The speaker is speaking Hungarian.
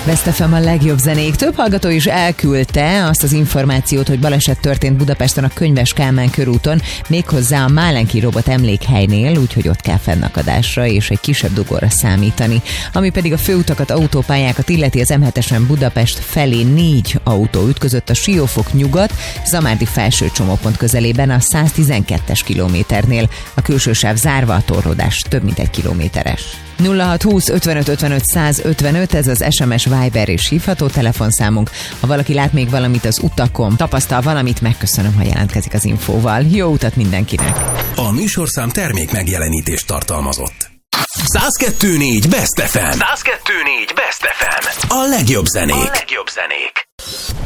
Best FM a legjobb zenék. Több hallgató is elküldte azt az információt, hogy baleset történt Budapesten a Könyves Kálmán körúton, méghozzá a Málenki robot emlékhelynél, úgyhogy ott kell fennakadásra és egy kisebb dugóra számítani. Ami pedig a főutakat, autópályákat illeti, az M7-esen Budapest felé 4 autó ütközött a Siófok nyugat, Zamárdi felső csomópont közelében a 112-es kilométernél. A külső sáv zárva, a torlódás több mint 1 kilométeres. 0620 55 55 155, ez az SMS, Viber és hívható telefonszámunk. Ha valaki lát még valamit az utakon, tapasztal valamit, megköszönöm, ha jelentkezik az infóval. Jó utat mindenkinek! A műsorszám termék megjelenítést tartalmazott. 102.4 Best FM. 102.4 Best FM. A legjobb zenék.